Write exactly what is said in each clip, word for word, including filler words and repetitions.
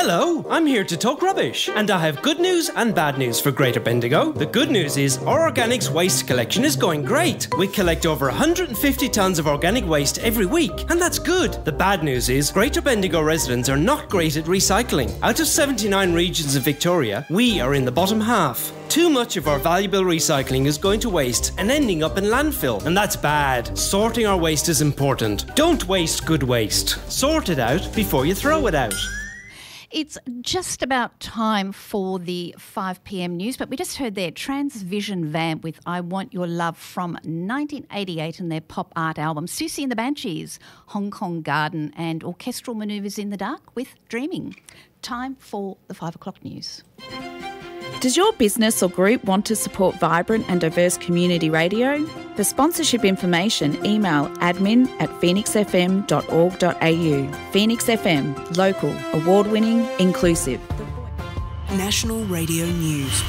Hello, I'm here to talk rubbish, and I have good news and bad news for Greater Bendigo. The good news is our organics waste collection is going great. We collect over one hundred fifty tonnes of organic waste every week, and that's good. The bad news is Greater Bendigo residents are not great at recycling. Out of seventy-nine regions of Victoria, we are in the bottom half. Too much of our valuable recycling is going to waste and ending up in landfill, and that's bad. Sorting our waste is important. Don't waste good waste. Sort it out before you throw it out. It's just about time for the five p m news, but we just heard their Transvision Vamp with I Want Your Love from nineteen eighty-eight and their pop art album, Susie and the Banshees, Hong Kong Garden, and Orchestral Manoeuvres in the Dark with Dreaming. Time for the five o'clock news. Does your business or group want to support vibrant and diverse community radio? For sponsorship information, email admin at phoenix f m dot org dot a u. Phoenix F M, local, award-winning, inclusive. National Radio News.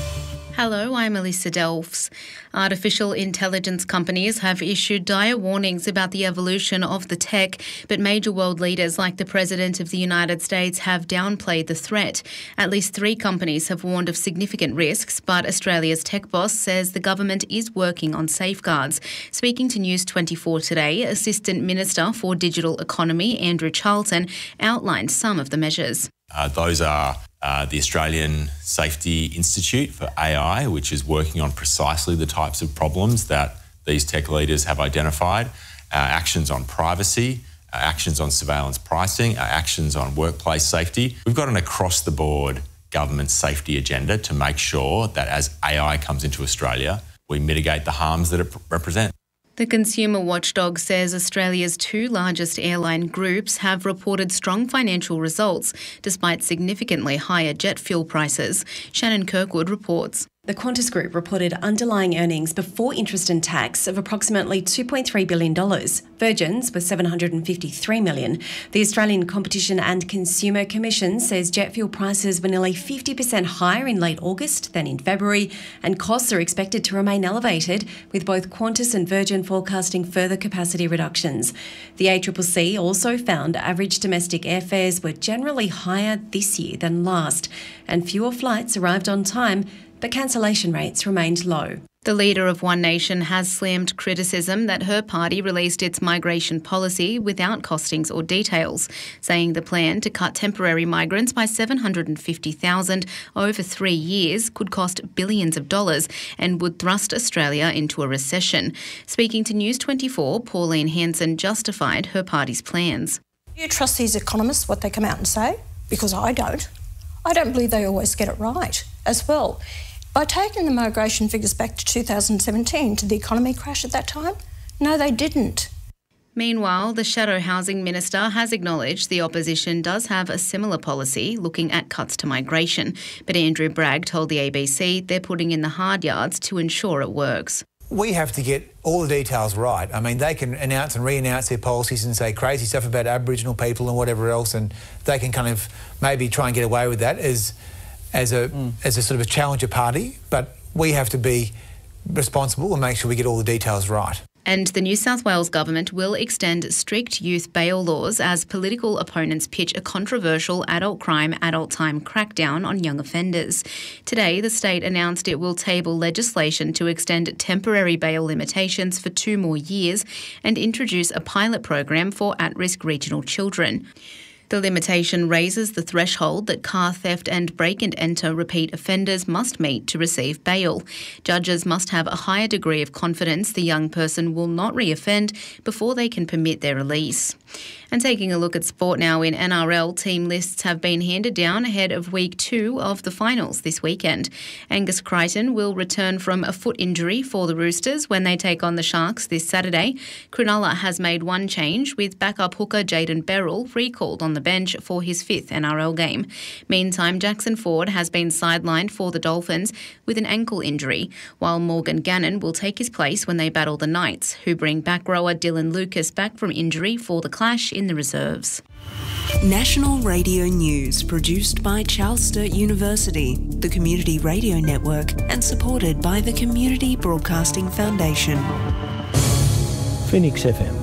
Hello, I'm Elisa Delphs. Artificial intelligence companies have issued dire warnings about the evolution of the tech, but major world leaders like the President of the United States have downplayed the threat. At least three companies have warned of significant risks, but Australia's tech boss says the government is working on safeguards. Speaking to News twenty-four today, Assistant Minister for Digital Economy, Andrew Charlton, outlined some of the measures. Uh, those are uh, the Australian Safety Institute for A I, which is working on precisely the types of problems that these tech leaders have identified, uh, actions on privacy, uh, actions on surveillance pricing, uh, actions on workplace safety. We've got an across-the-board government safety agenda to make sure that as A I comes into Australia, we mitigate the harms that it represents. The consumer watchdog says Australia's two largest airline groups have reported strong financial results despite significantly higher jet fuel prices. Shannon Kirkwood reports. The Qantas Group reported underlying earnings before interest and tax of approximately two point three billion dollars. Virgin's was seven hundred fifty-three million dollars. The Australian Competition and Consumer Commission says jet fuel prices were nearly fifty percent higher in late August than in February, and costs are expected to remain elevated, with both Qantas and Virgin forecasting further capacity reductions. The A C C C also found average domestic airfares were generally higher this year than last, and fewer flights arrived on time, but cancellation rates remained low. The leader of One Nation has slammed criticism that her party released its migration policy without costings or details, saying the plan to cut temporary migrants by seven hundred fifty thousand over three years could cost billions of dollars and would thrust Australia into a recession. Speaking to News twenty-four, Pauline Hanson justified her party's plans. Do you trust these economists, what they come out and say? Because I don't. I don't believe they always get it right as well. By taking the migration figures back to two thousand seventeen, did the economy crash at that time? No, they didn't. Meanwhile, the Shadow Housing Minister has acknowledged the opposition does have a similar policy looking at cuts to migration, but Andrew Bragg told the A B C they're putting in the hard yards to ensure it works. We have to get all the details right. I mean, they can announce and re-announce their policies and say crazy stuff about Aboriginal people and whatever else, and they can kind of maybe try and get away with that as as a mm. as a sort of a challenger party, but we have to be responsible and make sure we get all the details right. And the New South Wales government will extend strict youth bail laws as political opponents pitch a controversial adult crime, adult time crackdown on young offenders. Today, the state announced it will table legislation to extend temporary bail limitations for two more years and introduce a pilot program for at-risk regional children. The limitation raises the threshold that car theft and break-and-enter repeat offenders must meet to receive bail. Judges must have a higher degree of confidence the young person will not reoffend before they can permit their release. And taking a look at sport now, in N R L, team lists have been handed down ahead of week two of the finals this weekend. Angus Crichton will return from a foot injury for the Roosters when they take on the Sharks this Saturday. Cronulla has made one change, with backup hooker Jayden Berrell recalled on the bench for his fifth N R L game. Meantime, Jackson Ford has been sidelined for the Dolphins with an ankle injury, while Morgan Gannon will take his place when they battle the Knights, who bring back rower Dylan Lucas back from injury for the clash in the reserves. National Radio News, produced by Charles Sturt University, the Community Radio Network, and supported by the Community Broadcasting Foundation. Phoenix F M.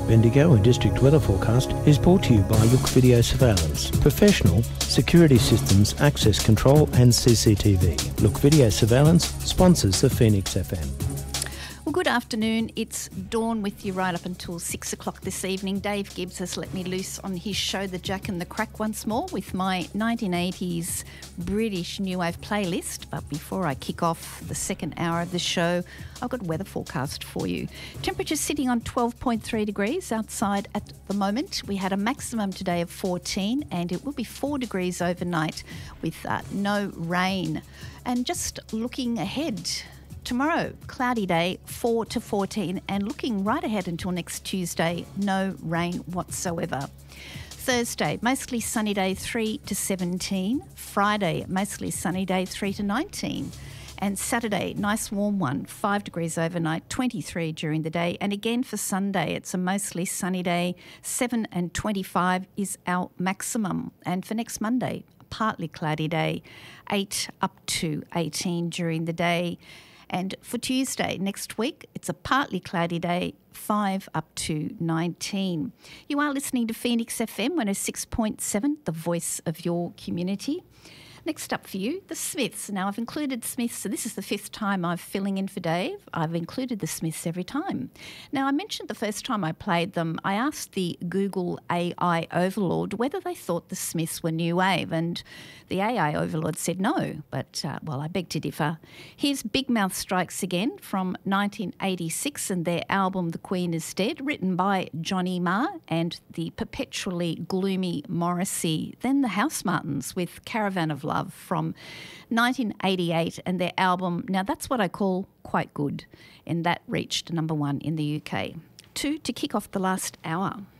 Bendigo and District Weather Forecast is brought to you by Look Video Surveillance. Professional security systems, access control and C C T V. Look Video Surveillance sponsors the Phoenix F M. Well, good afternoon. It's Dawn with you right up until six o'clock this evening. Dave Gibbs has let me loose on his show, The Jack and the Crack, once more with my nineteen eighties British New Wave playlist. But before I kick off the second hour of the show, I've got a weather forecast for you. Temperatures sitting on twelve point three degrees outside at the moment. We had a maximum today of fourteen and it will be four degrees overnight with uh, no rain. And just looking ahead, tomorrow, cloudy day, four to fourteen, and looking right ahead until next Tuesday, no rain whatsoever. Thursday, mostly sunny day, three to seventeen. Friday, mostly sunny day, three to nineteen. And Saturday, nice warm one, five degrees overnight, twenty-three during the day. And again for Sunday, it's a mostly sunny day, seven and twenty-five is our maximum. And for next Monday, a partly cloudy day, eight up to eighteen during the day. And for Tuesday next week, it's a partly cloudy day, five up to nineteen. You are listening to Phoenix F M one oh six point seven, the voice of your community. Next up for you, the Smiths. Now, I've included Smiths, so this is the fifth time I'm filling in for Dave. I've included the Smiths every time. Now, I mentioned the first time I played them, I asked the Google A I overlord whether they thought the Smiths were new wave, and the A I overlord said no, but, uh, well, I beg to differ. Here's Big Mouth Strikes Again from nineteen eighty-six and their album The Queen Is Dead, written by Johnny Marr and the perpetually gloomy Morrissey. Then the House Martins with Caravan of Love from nineteen eighty-eight and their album, now that's what I call Quite Good, and that reached number one in the U K. Two to kick off the last hour.